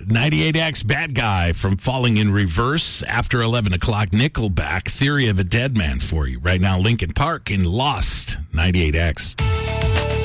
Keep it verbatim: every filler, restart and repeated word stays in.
ninety-eight X Bad Guy from Falling in Reverse. After eleven o'clock, Nickelback, Theory of a Dead Man for you. Right now, Linkin Park in Lost, ninety-eight X.